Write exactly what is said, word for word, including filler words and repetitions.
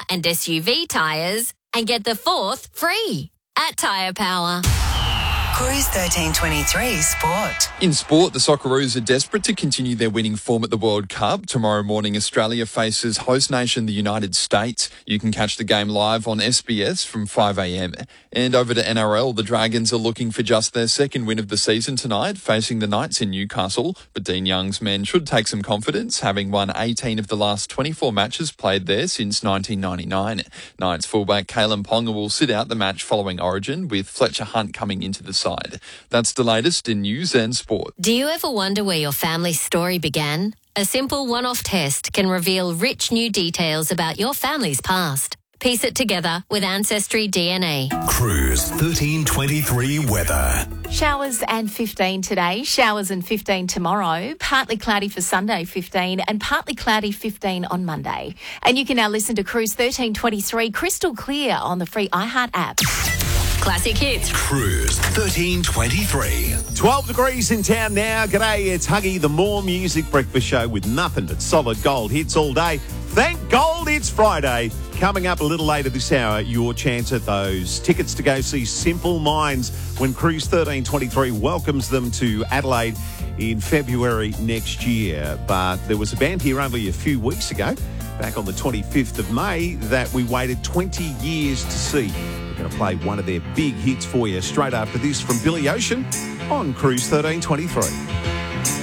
and S U V tyres and get the fourth free at Tyre Power. Cruise thirteen twenty-three Sport. In sport, the Socceroos are desperate to continue their winning form at the World Cup. Tomorrow morning, Australia faces host nation, the United States. You can catch the game live on S B S from five a.m. And over to N R L, the Dragons are looking for just their second win of the season tonight, facing the Knights in Newcastle. But Dean Young's men should take some confidence, having won eighteen of the last twenty-four matches played there since nineteen ninety-nine. Knights fullback Kalen Ponga will sit out the match following Origin, with Fletcher Hunt coming into the side. That's the latest in news and sport. Do you ever wonder where your family's story began? A simple one-off test can reveal rich new details about your family's past. Piece it together with Ancestry D N A. Cruise thirteen twenty-three weather. Showers and fifteen today, showers and fifteen tomorrow, partly cloudy for Sunday, fifteen, and partly cloudy, fifteen on Monday. And you can now listen to Cruise thirteen twenty-three crystal clear on the free iHeart app. Classic hits. Cruise thirteen twenty-three. twelve degrees in town now. G'day, it's Huggy, the More Music Breakfast Show with nothing but solid gold hits all day. Thank gold it's Friday. Coming up a little later this hour, your chance at those tickets to go see Simple Minds when Cruise thirteen twenty-three welcomes them to Adelaide in February next year. But there was a band here only a few weeks ago, back on the twenty-fifth of May, that we waited twenty years to see. We're going to play one of their big hits for you straight after this from Billy Ocean on Cruise thirteen twenty-three.